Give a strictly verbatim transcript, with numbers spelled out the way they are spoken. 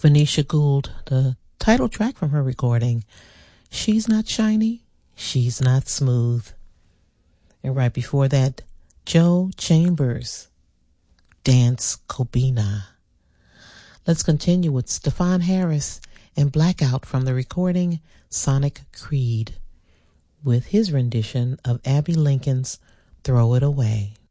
Venetia Gould, the title track from her recording, She's Not Shiny, She's Not Smooth. And right before that, Joe Chambers, Dance Kobina. Let's continue with Stefan Harris and Blackout from the recording Sonic Creed with his rendition of Abby Lincoln's Throw It Away.